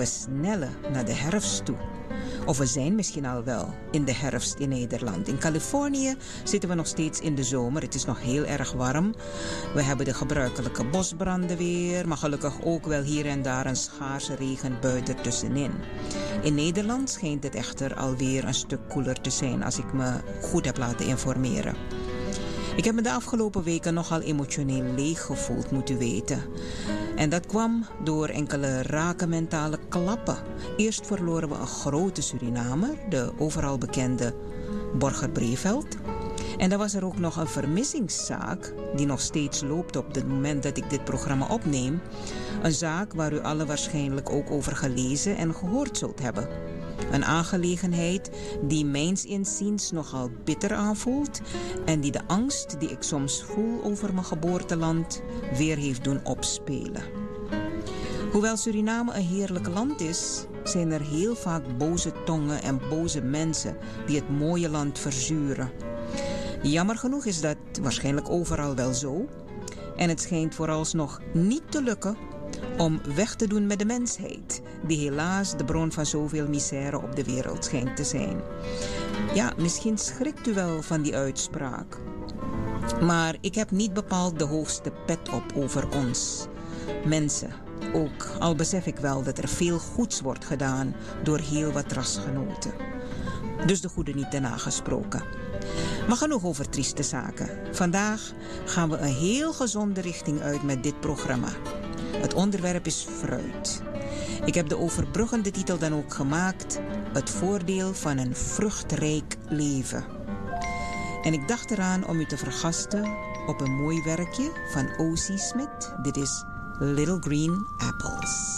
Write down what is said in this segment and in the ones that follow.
we snellen naar de herfst toe. Of we zijn misschien al wel in de herfst in Nederland. In Californië zitten we nog steeds in de zomer. Het is nog heel erg warm. We hebben de gebruikelijke bosbranden weer. Maar gelukkig ook wel hier en daar een schaarse regenbui ertussenin. In Nederland schijnt het echter alweer een stuk koeler te zijn als ik me goed heb laten informeren. Ik heb me de afgelopen weken nogal emotioneel leeg gevoeld, moet u weten. En dat kwam door enkele rake mentale klappen. Eerst verloren we een grote Surinamer, de overal bekende Borger Breveld. En dan was er ook nog een vermissingszaak die nog steeds loopt op het moment dat ik dit programma opneem. Een zaak waar u allen waarschijnlijk ook over gelezen en gehoord zult hebben. Een aangelegenheid die mijns inziens nogal bitter aanvoelt en die de angst die ik soms voel over mijn geboorteland weer heeft doen opspelen. Hoewel Suriname een heerlijk land is, zijn er heel vaak boze tongen en boze mensen die het mooie land verzuren. Jammer genoeg is dat waarschijnlijk overal wel zo. En het schijnt vooralsnog niet te lukken om weg te doen met de mensheid, die helaas de bron van zoveel misère op de wereld schijnt te zijn. Ja, misschien schrikt u wel van die uitspraak. Maar ik heb niet bepaald de hoogste pet op over ons mensen. Ook al besef ik wel dat er veel goeds wordt gedaan door heel wat rasgenoten. Dus de goede niet te nagesproken. Maar genoeg over trieste zaken. Vandaag gaan we een heel gezonde richting uit met dit programma. Het onderwerp is fruit. Ik heb de overbruggende titel dan ook gemaakt: Het voordeel van een vruchtrijk leven. En ik dacht eraan om u te vergasten op een mooi werkje van O.C. Smith. Dit is Little Green Apples.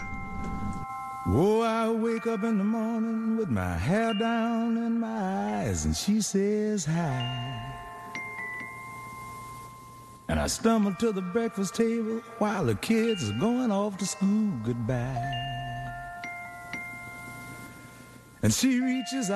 Oh, I wake up in the morning with my hair down and my eyes, and she says hi. And I stumble to the breakfast table while the kids are going off to school goodbye. And she reaches